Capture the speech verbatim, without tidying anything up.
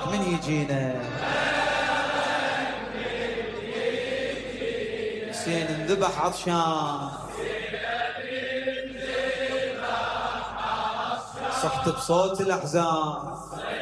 من يجينا حسين انذبح عطشان صحت بصوت الأحزان